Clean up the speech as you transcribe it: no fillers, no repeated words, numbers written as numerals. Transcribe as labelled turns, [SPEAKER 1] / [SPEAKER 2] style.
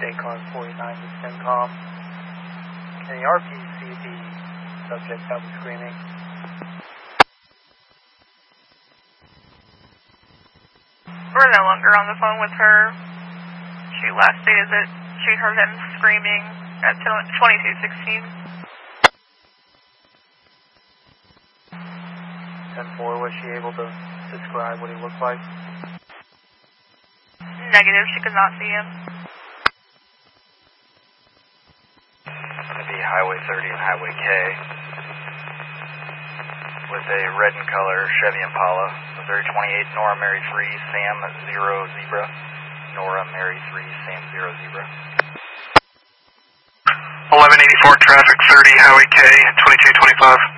[SPEAKER 1] Daycon 49 to CENTCOM. Can the RP see the subject that was screaming?
[SPEAKER 2] We're no longer on the phone with her. She last stated that she heard him screaming at 2216.
[SPEAKER 1] 10-4, was she able to describe what he looked like?
[SPEAKER 2] Negative, she could not see him.
[SPEAKER 3] It's going to be Highway 30 and Highway K with a red in color Chevy Impala. Missouri 28, Nora Mary 3, Sam 0 Zebra. Nora Mary 3, Sam 0 Zebra.
[SPEAKER 4] 1184 traffic 30, Highway K, 2225.